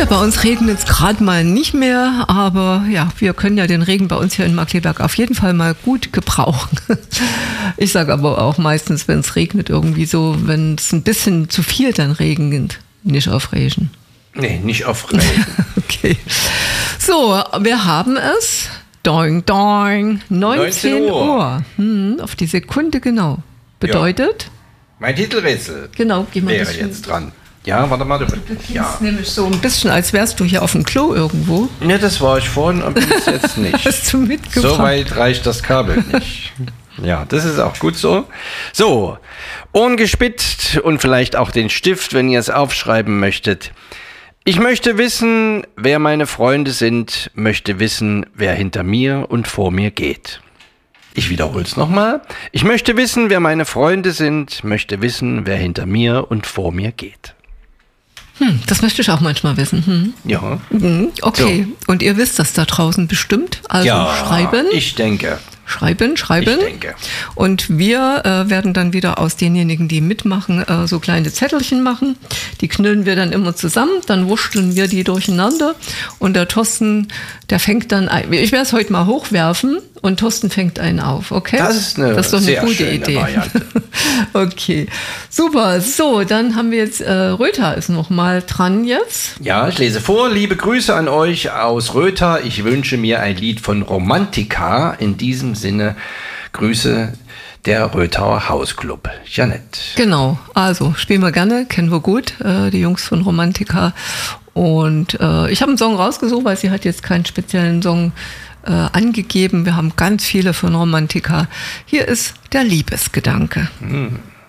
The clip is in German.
Ja, bei uns regnet es gerade mal nicht mehr, aber ja, wir können ja den Regen bei uns hier in Markkleeberg auf jeden Fall mal gut gebrauchen. Ich sage aber auch meistens, wenn es regnet, irgendwie so, wenn es ein bisschen zu viel dann regnet, nicht aufregen. Nee, nicht aufregen. Okay. So, wir haben es. Doing, doing. 19 Uhr. Auf die Sekunde genau. Bedeutet? Ja. Mein Titelrätsel. Genau, geh mal wäre jetzt dran. Ja, warte mal. Du klingst nämlich so ein bisschen, als wärst du hier auf dem Klo irgendwo. Ne, das war ich vorhin, aber bis jetzt nicht. Hast du mitgebracht? So weit reicht das Kabel nicht. Ja, das ist auch gut so. So, Ohren gespitzt und vielleicht auch den Stift, wenn ihr es aufschreiben möchtet. Ich möchte wissen, wer meine Freunde sind, möchte wissen, wer hinter mir und vor mir geht. Ich wiederhole es nochmal. Ich möchte wissen, wer meine Freunde sind, möchte wissen, wer hinter mir und vor mir geht. Das möchte ich auch manchmal wissen. Ja. Okay, so. Und ihr wisst das da draußen bestimmt. Also ja, schreiben. Ich denke. Schreiben. Ich denke. Und wir werden dann wieder aus denjenigen, die mitmachen, so kleine Zettelchen machen. Die knüllen wir dann immer zusammen, dann wursteln wir die durcheinander. Und der Thorsten, der fängt dann ein. Ich werde es heute mal hochwerfen und Thorsten fängt einen auf, okay? Das ist eine doch sehr eine gute schöne Idee. Variante. Okay, super. So, dann haben wir jetzt, Rötha ist noch mal dran jetzt. Ja, ich lese vor. Liebe Grüße an euch aus Rötha. Ich wünsche mir ein Lied von Romantika. In diesem Sinne Grüße der Röthauer Hausclub. Janette. Genau, also spielen wir gerne, kennen wir gut, die Jungs von Romantika. Und ich habe einen Song rausgesucht, weil sie hat jetzt keinen speziellen Song angegeben. Wir haben ganz viele von Romantika. Hier ist der Liebesgedanke.